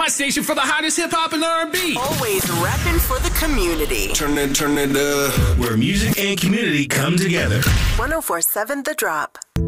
My station for the hottest hip-hop and R&B. Always rapping for the community. Turn it up. Where music and community come together. 104.7 The Drop.